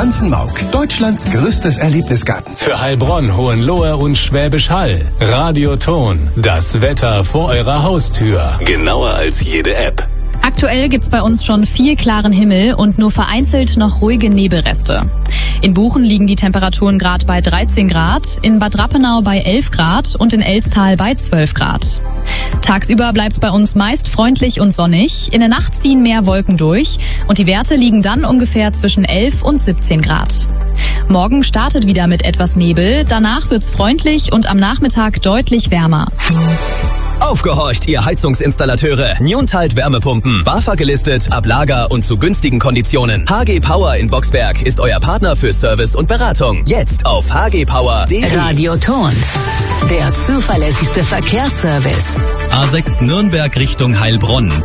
Schanzenmauk, Deutschlands größtes Erlebnisgartenzentrum. Für Heilbronn, Hohenlohe und Schwäbisch Hall. Radioton, das Wetter vor eurer Haustür. Genauer als jede App. Aktuell gibt's bei uns schon viel klaren Himmel und nur vereinzelt noch ruhige Nebelreste. In Buchen liegen die Temperaturen gerade bei 13 Grad, in Bad Rappenau bei 11 Grad und in Elstal bei 12 Grad. Tagsüber bleibt's bei uns meist freundlich und sonnig, in der Nacht ziehen mehr Wolken durch und die Werte liegen dann ungefähr zwischen 11 und 17 Grad. Morgen startet wieder mit etwas Nebel, danach wird's freundlich und am Nachmittag deutlich wärmer. Aufgehorcht, ihr Heizungsinstallateure. Newntide Wärmepumpen. BAFA gelistet, ab Lager und zu günstigen Konditionen. HG Power in Boxberg ist euer Partner für Service und Beratung. Jetzt auf hgpower.de. Radioton, der zuverlässigste Verkehrsservice. A6 Nürnberg Richtung Heilbronn.